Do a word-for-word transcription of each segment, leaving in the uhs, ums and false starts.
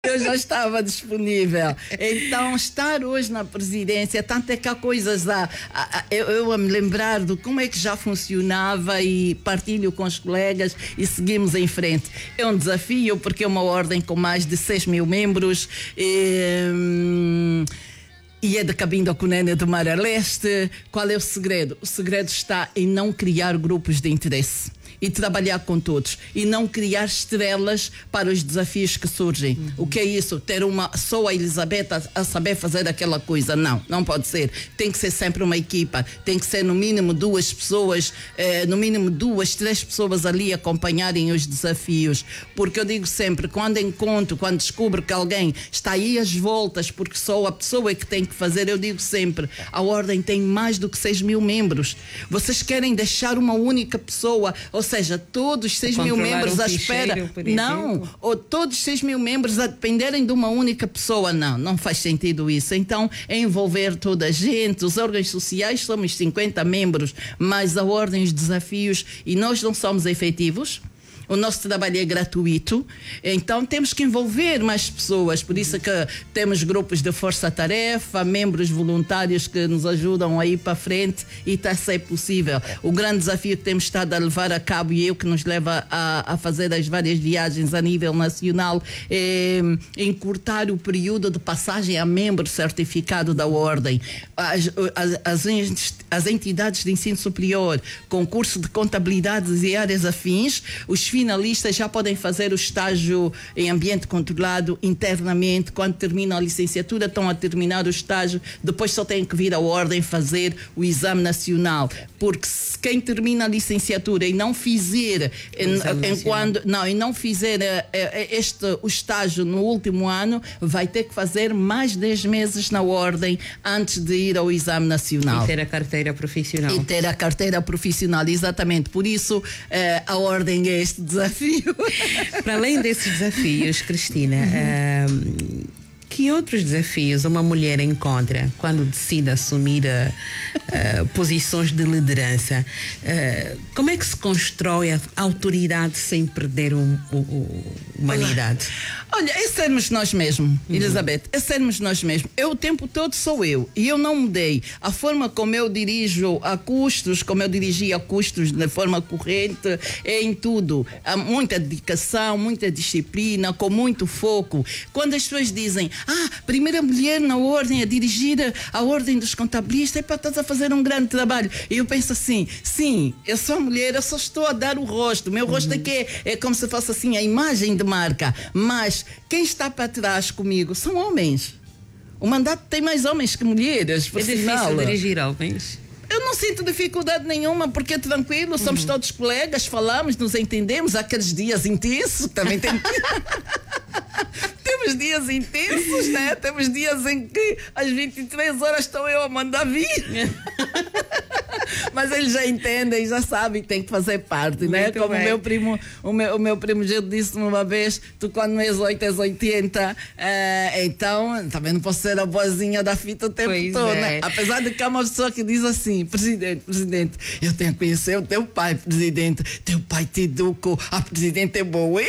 Eu já estava disponível. Então, estar hoje na presidência, tanto é que há coisas a, a, a eu, eu a me lembrar de como é que já funcionava e partilho com os colegas e seguimos em frente. É um desafio porque é uma ordem com mais de seis mil membros e, hum, e é de Cabinda Cunene do Mar a Leste. Qual é o segredo? O segredo está em não criar grupos de interesse e trabalhar com todos e não criar estrelas para os desafios que surgem. Uhum. O que é isso? Ter uma só a Elizabeth a, a saber fazer aquela coisa? Não, não pode ser. Tem que ser sempre uma equipa, tem que ser no mínimo duas pessoas, eh, no mínimo duas, três pessoas ali acompanharem os desafios, porque eu digo sempre, quando encontro, quando descubro que alguém está aí às voltas, porque só a pessoa é que tem que fazer, eu digo sempre, a ordem tem mais do que seis mil membros. Vocês querem deixar uma única pessoa, ou seja, todos seis mil membros um à espera. Não, exemplo. ou todos seis mil membros a dependerem de uma única pessoa. Não, não faz sentido isso. Então, é envolver toda a gente. Os órgãos sociais somos cinquenta membros, mas a ordem, os desafios, e nós não somos efetivos. O nosso trabalho é gratuito, então temos que envolver mais pessoas, por isso que temos grupos de força-tarefa, membros voluntários que nos ajudam a ir para frente e está a ser possível. O grande desafio que temos estado a levar a cabo e eu que nos leva a, a fazer as várias viagens a nível nacional é encurtar o período de passagem a membro certificado da ordem. As, as, as, as entidades de ensino superior, concurso de contabilidades e áreas afins, os finalistas já podem fazer o estágio em ambiente controlado internamente. Quando terminam a licenciatura, estão a terminar o estágio, depois só têm que vir à ordem fazer o exame nacional. Porque se quem termina a licenciatura e não fizer, em, em quando, não, e não fizer este, o estágio no último ano, vai ter que fazer mais dez meses na ordem antes de ir ao exame nacional. E ter a carteira profissional. E ter a carteira profissional, exatamente. Por isso, eh, a ordem é este desafio. Para além desses desafios, Cristina, uh, que outros desafios uma mulher encontra quando decide assumir uh, uh, posições de liderança? Uh, como é que se constrói a autoridade sem perder a humanidade? Olha, é sermos nós mesmos, uhum. Elizabeth, é sermos nós mesmos. Eu o tempo todo sou eu e eu não mudei. A forma como eu dirijo a custos, como eu dirigi a custos de forma corrente, é em tudo. Há muita dedicação, muita disciplina, com muito foco. Quando as pessoas dizem, ah, primeira mulher na ordem a dirigir a ordem dos contabilistas, é para estás a fazer um grande trabalho. E eu penso assim, sim, eu sou mulher, eu só estou a dar o rosto. O meu rosto uhum. aqui é, é como se fosse assim a imagem de marca, mas quem está para trás comigo são homens. O mandato tem mais homens que mulheres, por É sinal. difícil dirigir homens? Eu não sinto dificuldade nenhuma, porque é tranquilo, somos uhum. todos colegas, falamos, nos entendemos. Há aqueles dias intensos, também tem... Temos dias intensos, né? Temos dias em que às vinte e três horas estou eu a mandar vir. Mas eles já entendem, já sabem que tem que fazer parte, né? Muito Como bem. o meu primo, o meu, o meu primo Gil disse-me uma vez, tu quando és oito, és oitenta, uh, então também não posso ser a boazinha da fita o tempo Pois todo, é. né? Apesar de que há uma pessoa que diz assim, presidente, presidente, eu tenho que conhecer o teu pai, presidente, teu pai te educou, a presidente é boa.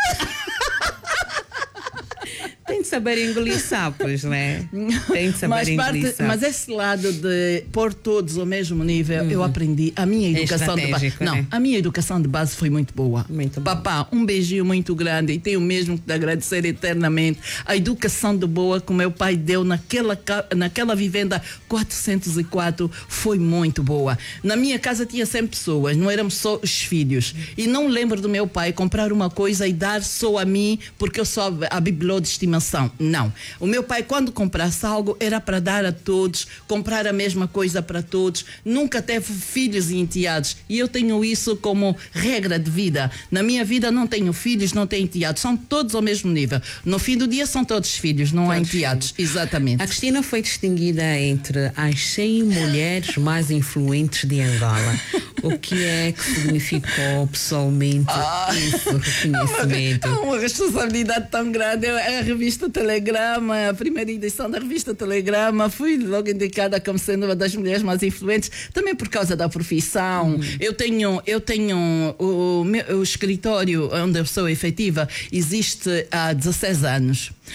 Tem de saber engolir sapos, né? Tem de saber mas, engolir parte, sapos. mas esse lado de pôr todos ao mesmo nível, uhum. eu aprendi. A minha educação de base. Não, né? a minha educação de base foi muito boa. Muito Papá, um beijinho muito grande e tenho mesmo que te agradecer eternamente. A educação de boa que o meu pai deu naquela, naquela vivenda quatrocentos e quatro foi muito boa. Na minha casa tinha cem pessoas, não éramos só os filhos. E não lembro do meu pai comprar uma coisa e dar só a mim porque eu sou a bibelô de estimação. Não. O meu pai, quando comprasse algo, era para dar a todos, comprar a mesma coisa para todos. Nunca teve filhos e enteados. E eu tenho isso como regra de vida. Na minha vida não tenho filhos, não tenho enteados. São todos ao mesmo nível. No fim do dia são todos filhos, não há enteados. Exatamente. A Cristina foi distinguida entre as cem mulheres mais influentes de Angola. O que é que significou pessoalmente Ah, esse reconhecimento? É uma, uma responsabilidade tão grande. Eu, a revista Telegrama, a primeira edição da revista Telegrama, fui logo indicada como sendo uma das mulheres mais influentes, também por causa da profissão. Hum. Eu tenho, eu tenho o, meu, o escritório onde eu sou efetiva existe há dezesseis anos.